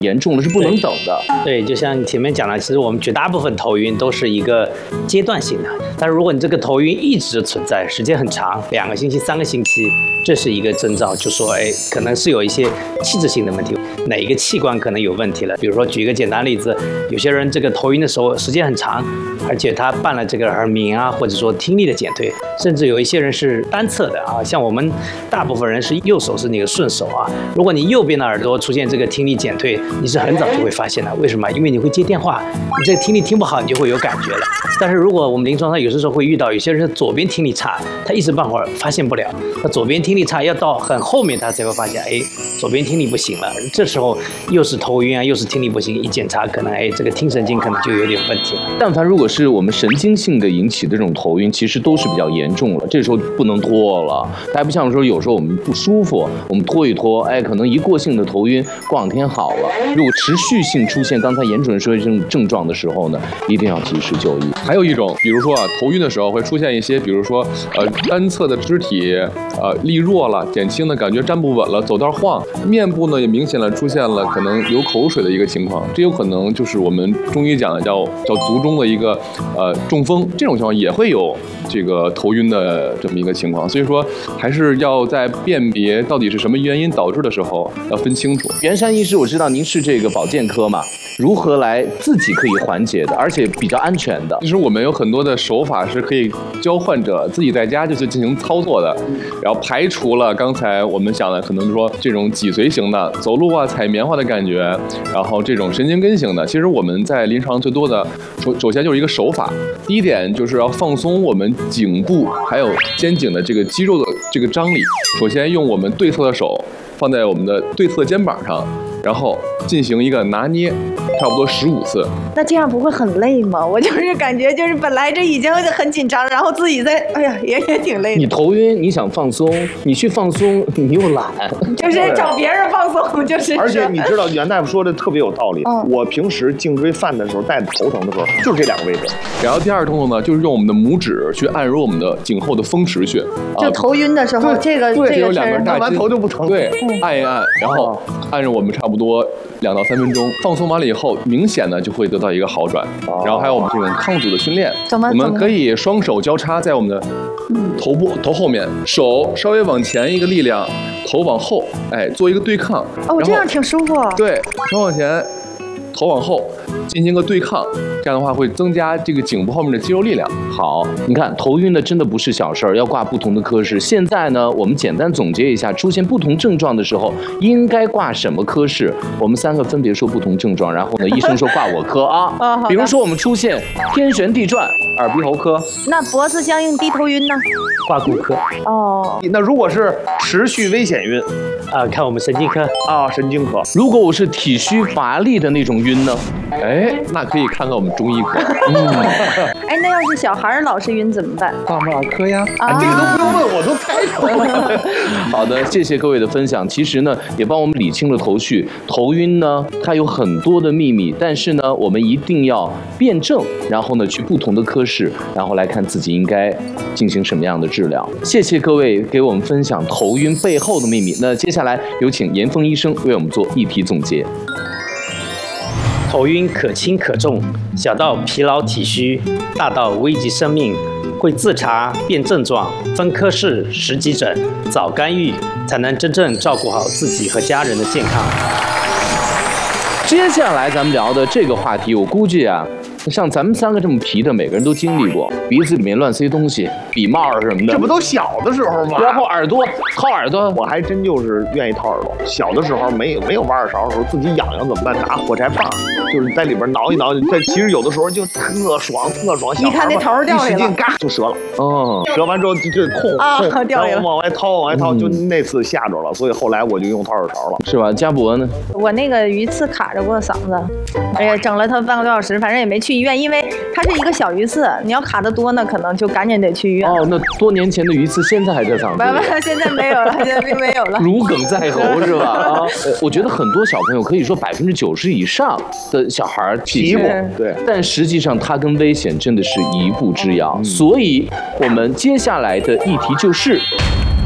严重了，是不能等的。 对，就像前面讲的，其实我们绝大部分头晕都是一个阶段性的，但是如果你这个头晕一直存在，时间很长，2个星期、3个星期，这是一个征兆，就说可能是有一些器质性的问题，哪一个器官可能有问题了。比如说举一个简单例子，有些人这个头晕的时候时间很长，而且他伴了这个耳鸣啊，或者说听力的减退，甚至有一些人是单侧的啊，像我们大部分人是右手是那个顺手啊，如果你右边的耳朵出现这个听力减退，你是很早就会发现的。为什么？因为你会接电话，你这个听力听不好，你就会有感觉了。但是如果我们临床上有时候会遇到有些人是左边听力差，他一时半会儿发现不了，他左边听力差要到很后面他才会发现，左边听力不行了。这时候又是头晕啊，又是听力不行，一检查可能这个听神经可能就有点问题了。 但凡如果是我们神经性的引起的这种头晕，其实都是比较严重了，这时候不能拖了。还不像说有时候我们不舒服，我们拖一拖，可能一过性的头晕过2天好了。如果持续性出现刚才严准说这种症状的时候呢，一定要及时就医。 还有一种，比如说头晕的时候会出现一些，比如说单侧的肢体力弱了，减轻的感觉站不稳了，走道晃，面部呢也明显的出现了可能有口水的一个情况，这有可能就是我们中医讲的叫卒中的一个中风，这种情况也会有这个头晕的这么一个情况。所以说还是要在辨别到底是什么原因导致的时候要分清楚。 袁山医师，我知道您是这个保健科嘛，如何来自己可以缓解的，而且比较安全的？ 其实我们有很多的手法是可以教患者自己在家就是进行操作的，然后排除了刚才我们讲的可能说这种脊髓型的走路啊踩棉花的感觉，然后这种神经根型的，其实我们在临床最多的首先就是一个手法。第一点就是要放松我们颈部还有肩颈的这个肌肉的这个张力，首先用我们对侧的手放在我们的对侧肩膀上，然后进行一个拿捏，差不多15次。 那这样不会很累吗？我就是感觉就是本来这已经很紧张，然后自己在，也挺累的。 你头晕，你想放松，你去放松，你又懒， 就是找别人放松，就是。 而且你知道袁大夫说的特别有道理。我平时颈椎犯的时候，带头疼的时候，就是这2个位置。 然后第2个动作呢，就是用我们的拇指去按揉我们的颈后的风池穴。 就头晕的时候，这个有2根大筋， 按完头就不疼。 对，按一按，然后按着我们差不多2到3分钟，放松完了以后，明显的就会得到一个好转。然后还有我们这种抗阻的训练，我们可以双手交叉在我们的头后面，手稍微往前一个力量，头往后，做一个对抗。 这样挺舒服。 对，手往前，头往后，进行一个对抗，这样的话会增加这个颈部后面的肌肉力量。 好，你看头晕的真的不是小事儿，要挂不同的科室。现在呢，我们简单总结一下，出现不同症状的时候应该挂什么科室。我们3个分别说不同症状，然后呢，医生说挂我科啊。比如说我们出现天旋地转，耳鼻喉科。 那脖子僵硬低头晕呢？ 挂骨科。 那如果是持续危险晕， 看我们神经科神经科。 如果我是体虚乏力的那种晕呢？ 那可以看看我们中医科。 那要是小孩老是晕怎么办？ 挂妇儿科呀。 这个都不用问，我都猜出来了。 好的，谢谢各位的分享。其实呢，也帮我们理清了头绪。头晕呢，它有很多的秘密，但是呢，我们一定要辩证，然后呢，去不同的科室，然后来看自己应该进行什么样的治疗。谢谢各位给我们分享头晕背后的秘密。那接下来有请严峰医生为我们做议题总结。 头晕可轻可重，小到疲劳体虚，大到危及生命。会自查辨症状，分科室实急诊，早干预，才能真正照顾好自己和家人的健康。 接下来咱们聊的这个话题，我估计啊，像咱们3个这么皮的，每个人都经历过，鼻子里面乱塞东西，笔帽什么的， 这不都小的时候吗？ 然后耳朵掏耳朵， 我还真就是愿意掏耳朵。小的时候没有挖耳勺的时候，自己痒痒怎么办？拿火柴棒，就是在里边挠一挠。其实有的时候就特爽。 你看那头掉下来了， 一使劲嘎就折了。折完之后就空掉下来了， 往外掏，就那次吓着了，所以后来我就用掏耳勺了， 是吧？嘉博呢？ 我那个鱼刺卡着过嗓子，整了它半个多小时，反正也没去医院，因为它是一个小鱼刺，你要卡得多呢，可能就赶紧得去医院。 那多年前的鱼刺现在还在嗓子里？ 现在没有了，现在并没有了。 如鲠在喉是吧？我觉得很多小朋友可以说90%以上的小孩皮过， 对， 但实际上它跟危险真的是一步之遥。所以我们接下来的议题就是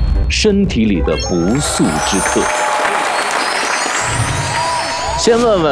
身体里的不速之客。先问问